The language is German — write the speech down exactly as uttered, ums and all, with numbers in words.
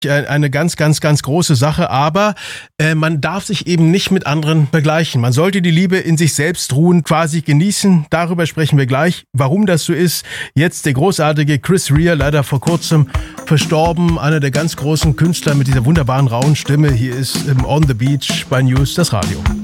eine ganz, ganz, ganz große Sache, aber äh, man darf sich eben nicht mit anderen vergleichen. Man sollte die Liebe in sich selbst ruhen, quasi genießen. Darüber sprechen wir gleich, warum das so ist. Jetzt der großartige Chris Rea, leider vor kurzem verstorben, einer der ganz großen Künstler mit dieser wunderbaren rauen Stimme. Hier ist ähm, On the Beach bei News, das Radio.